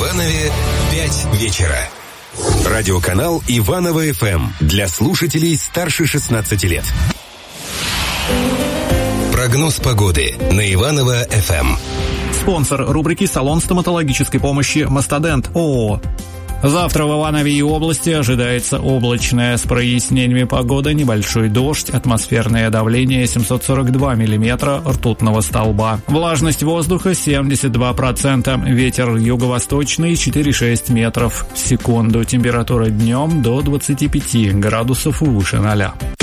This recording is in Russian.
Иванове 5 вечера. Радиоканал Иваново ФМ для слушателей старше 16 лет. Прогноз погоды на Иваново ФМ. Спонсор рубрики «Салон стоматологической помощи Мастодент» ООО. Завтра в Иванове и области ожидается облачная с прояснениями погода, небольшой дождь, атмосферное давление 742 миллиметра ртутного столба. Влажность воздуха 72%, ветер юго-восточный 4,6 метров в секунду, температура днем до 25 градусов выше 0.